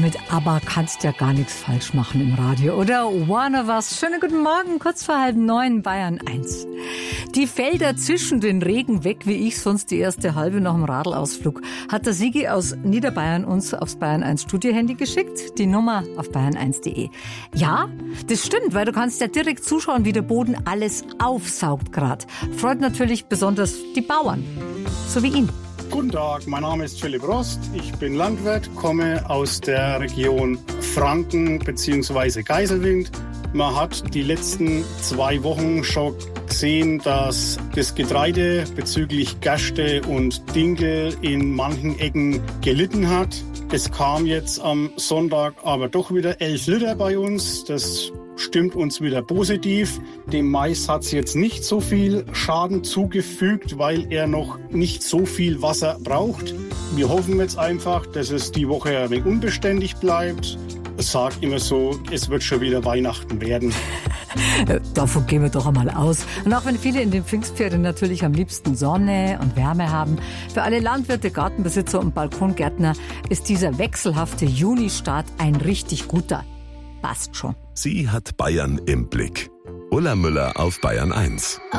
Mit ABBA kannst ja gar nichts falsch machen im Radio, oder? One of Us. Schönen guten Morgen, kurz vor 8:30, Bayern 1. Die Felder zischen den Regen weg, wie ich sonst die erste halbe nach dem Radlausflug, hat der Sigi aus Niederbayern uns aufs Bayern 1 Studiohandy geschickt. Die Nummer auf bayern1.de. Ja, das stimmt, weil du kannst ja direkt zuschauen, wie der Boden alles aufsaugt gerade. Freut natürlich besonders die Bauern, so wie ihn. Guten Tag, mein Name ist Philipp Rost, ich bin Landwirt, komme aus der Region Franken bzw. Geiselwind. Man hat die letzten 2 Wochen schon gesehen, dass das Getreide bezüglich Gerste und Dinkel in manchen Ecken gelitten hat. Es kam jetzt am Sonntag aber doch wieder 11 Liter bei uns. Das stimmt uns wieder positiv. Dem Mais hat es jetzt nicht so viel Schaden zugefügt, weil er noch nicht so viel Wasser braucht. Wir hoffen jetzt einfach, dass es die Woche ein wenig unbeständig bleibt. Ich sage immer so, es wird schon wieder Weihnachten werden. Davon gehen wir doch einmal aus. Und auch wenn viele in den Pfingstferien natürlich am liebsten Sonne und Wärme haben, für alle Landwirte, Gartenbesitzer und Balkongärtner ist dieser wechselhafte Junistart ein richtig guter. Passt schon. Sie hat Bayern im Blick. Ulla Müller auf Bayern 1.